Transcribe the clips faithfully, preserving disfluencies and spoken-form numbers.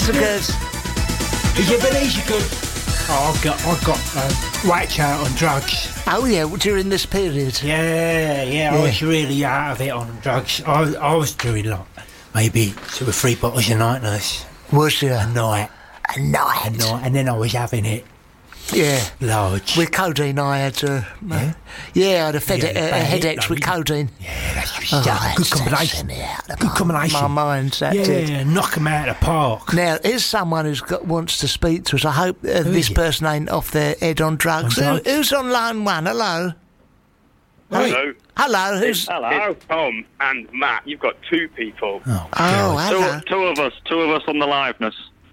so good. Is it Belize good? Oh, I've got, I've got uh, whacked out on drugs. Oh, yeah, during this period. Yeah, yeah, I Yeah. was really out of it on drugs. I, I was doing like maybe two or three bottles a night, nurse. Was you? A night. A night. A night, and then I was having it Yeah. large. With codeine, I had to. Yeah? Yeah, I had a, fed- Yeah, a, a bad headaches hit, with though, codeine. Yeah, that's just Oh, that. Good that's- combination. that's in it, out of Good my- combination. My mind, that yeah, did. knock 'em out of the park. Now, here's someone who's got, wants to speak to us. I hope uh, Who this is it? person ain't off their head on drugs. On Who, drugs? who's on line one? Hello? Hello. Hello, who's... Hello. It's Tom and Matt. You've got two people. Oh, Oh, God. hello. Two, two of us. Two of us on the liveness.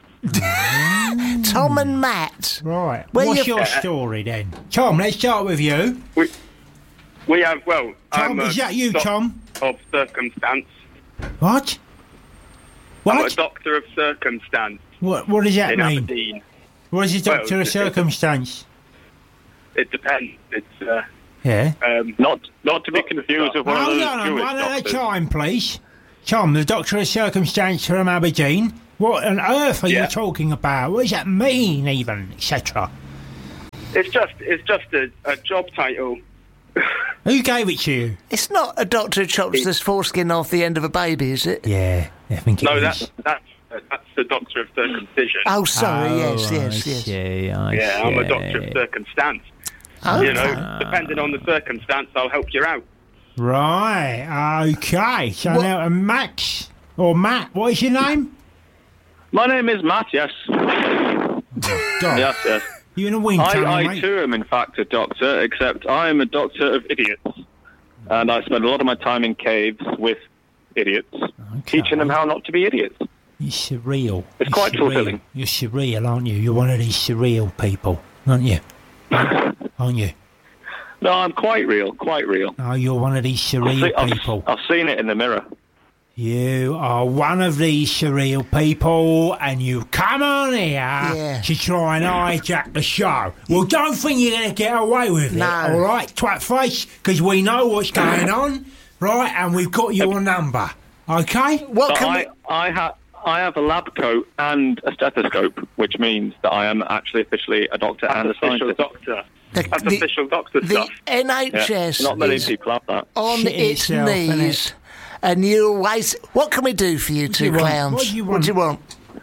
Tom and Matt. Right. Where What's you- your story then? Tom, let's start with you. We, we have, well, Tom, I'm a is that you, doc- Tom? of circumstance. What? I'm a What? doctor of circumstance What, what does that in mean? Aberdeen. What is a Well, doctor of it's- circumstance? It depends. It's uh, Yeah. um, not not to be confused with one of Hold those on, Jewish one at a doctors. time, please. Tom, the doctor of circumstance from Aberdeen. What on earth are Yeah. you talking about? What does that mean, even, et cetera? It's just it's just a, a job title. Who gave it to you? It's not a doctor who chops the foreskin off the end of a baby, is it? Yeah, I think it No, is. that's that's uh, that's the doctor of circumcision. Oh, sorry, Oh, yes, I yes, yes. see, I yeah, I'm a see. doctor of circumstance. Okay. You know, depending on the circumstance, I'll help you out. Right, okay. So What- now, uh, Max, or Matt, what is your name? My name is Matt, yes. God, Yes, yes. you in a wind tunnel, I, I mate? too am, in fact, a doctor, except I am a doctor of idiots. And I spend a lot of my time in caves with idiots, Okay. teaching them how not to be idiots. You're surreal. It's You're quite surreal. fulfilling. You're surreal, aren't you? You're one of these surreal people, aren't you? Aren't you? No, I'm quite real, quite real. Oh, you're one of these I've, surreal se- I've- people. I've seen it in the mirror. You are one of these surreal people, and you come on here Yeah. to try and hijack the show. Well, don't think you're going to get away with No. it, all right, twat face? Because we know what's going on, right? And we've got your number, okay? What But can I, we... I, ha- I have a lab coat and a stethoscope, which means that I am actually officially a doctor and a Official scientist. doctor. The, That's the- official doctor the stuff. N H Yeah. S Not many is people have that. on Shit its itself, innit? knees, and you always... What can we do for you do two you want? clowns? What do you What do you want?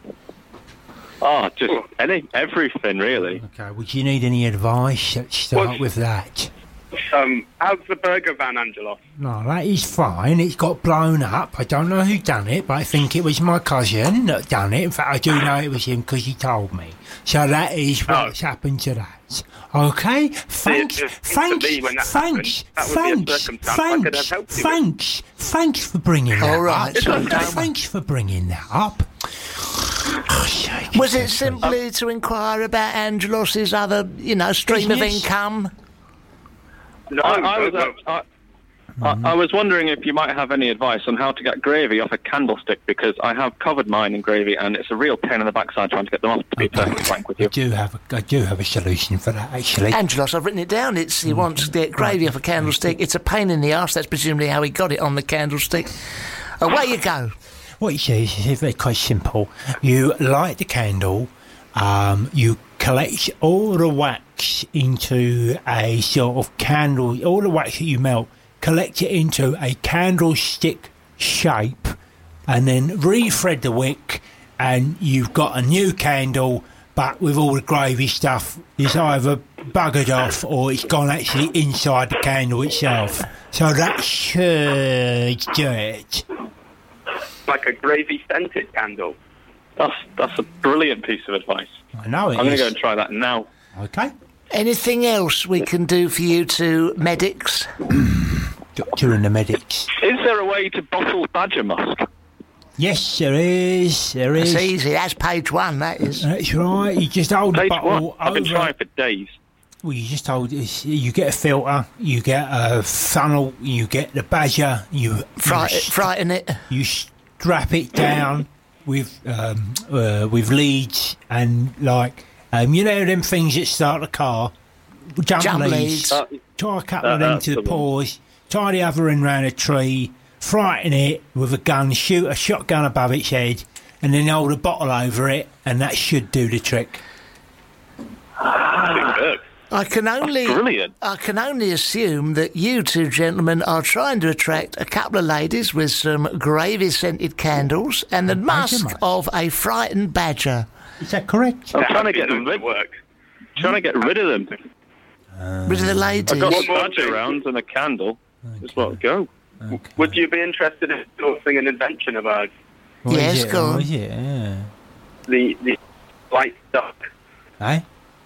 Oh, just any everything, really. Okay, would you need any advice? Let's start What's- with that. Um, how's the burger van, Angelos? No, that is fine. It's got blown up. I don't know who done it, but I think it was my cousin that done it. In fact, I do know it was him because he told me. So that is what's happened to that. Okay? Thanks, it seemed to thanks, me when that thanks, happened, that would be a thanks, circumstance I could have thanks, helped you with. thanks, thanks for bringing that All right, up. sorry, don't worry. Thanks for bringing that up. Oh, shake Was it so simply to inquire about Angelos's other, you know, stream of Business? income? No, I, I was no, uh, I, I, I was wondering if you might have any advice on how to get gravy off a candlestick, because I have covered mine in gravy and it's a real pain in the backside trying to get them off, to be perfectly frank with I you. do have a, I do have a solution for that, actually. Angelos, I've written it down. It's he wants to get gravy off a candlestick. It's a pain in the arse. That's presumably how he got it on the candlestick. Away you go. What you say is very quite simple. You light the candle, um, you collect all the wax into a sort of candle, all the wax that you melt, collect it into a candlestick shape, and then re-thread the wick, and you've got a new candle, but with all the gravy stuff is either buggered off or it's gone actually inside the candle itself. So that should do it. like a gravy-scented candle. That's that's a brilliant piece of advice. I know it I'm going to is. go and try that now. Okay. Anything else we can do for you two medics? Doctor and the medics. Is there a way to bottle badger musk? Yes, there is. There It's is. easy. That's page one, that is. That's right. You just hold the Page bottle one. I've been over. trying for days. Well, you just hold. it's- You get a filter. You get a funnel. You get the badger. You Fright, you, frighten it. you strap it down with um, uh, with leads and like um, you know them things that start the car. Jump, Jump leads. leads. Uh, Tie a couple Uh, of them that's to the the one. paws, tie the other end round a tree, frighten it with a gun, shoot a shotgun above its head, and then hold a bottle over it, and that should do the trick. Superb. I can only Brilliant. I can only assume that you two gentlemen are trying to attract a couple of ladies with some gravy-scented candles and the musk much. of a frightened badger. Is that correct? I'm That trying to has get been rid, work. trying to get rid of them. Rid of the ladies. I've got One a more badger thing. around and a candle. Just let it go. Okay. Would you be interested in sourcing an invention of ours? What is Yes, it? go on. What is it? Yeah. The the light duck. Eh?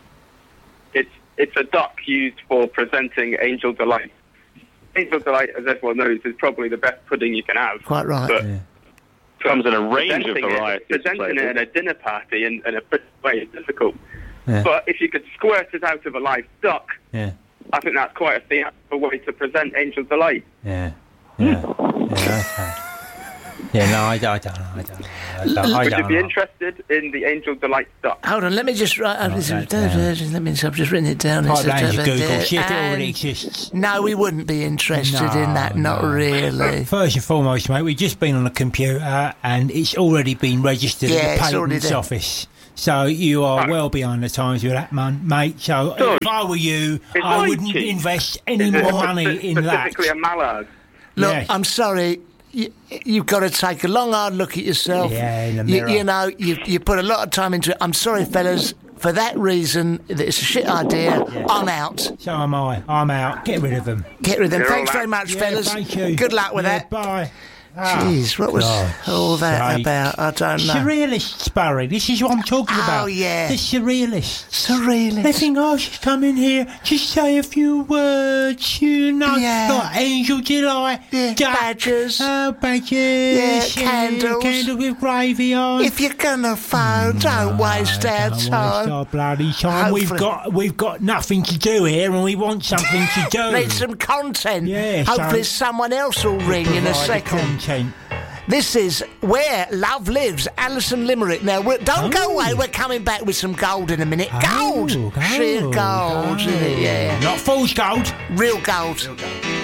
It's it's a duck used for presenting Angel Delight. Angel Delight, as everyone knows, is probably the best pudding you can have. Quite right. But Yeah. Comes in a range of presenting varieties. it, presenting it at a dinner party in, in a pretty way is difficult. Yeah. But if you could squirt it out of a live duck, Yeah. I think that's quite a theatrical way to present Angel Delight. Yeah. Yeah. Yeah. Okay. Yeah. No, I, don't- I don't know. I don't know. I don't, I Would don't you be know. interested in the Angel Delight duck? Hold on, let me just write. Write this that is- down. Let me. I've just written it down. Type It's that into a- Google. Shit, it and- already exists. No, we wouldn't be interested in that. No, Not no. really. First and foremost, mate, we've just been on the computer and it's already been registered Yeah, at it's the already Patents there. Office. So you are well behind the times with that, man, mate. So Good. if I were you, It's I like wouldn't cheap. invest any Is it more money in that. specifically a mallard? Look, Yes. I'm sorry. You, you've got to take a long, hard look at yourself. Yeah, in the You, mirror. you know, you you put a lot of time into it. I'm sorry, fellas. For that reason, that it's a shit idea. I'm out. So am I. I'm out. Get rid of them. Get rid of them. You're Thanks all very out. much, Yeah, fellas. thank you. Good luck with Yeah, that. Bye. Ah, Jeez, what was God's all that sake. about? I don't know. Surrealists, Barry. This is what I'm talking Oh, about. yeah. The surrealists. They Surrealist. think, oh, she's come in here, just say a few words, you know, Yeah. like Angel Delight, Yeah, duck, badgers. oh, badgers, Yeah, candles. candle with gravy on. If you're gonna phone, don't waste our Don't waste time. our bloody time. We've Hopefully- got we've got nothing to do here, and we want something to do. Need some content. Yeah, Hopefully so- someone else will ring in a Provide the second. content. This is Where Love Lives, Alison Limerick. Now, we're, don't go Oh. away. We're coming back with some gold in a minute. Oh, Gold! Sheer gold, isn't it? Yeah. Not fool's gold. Real gold.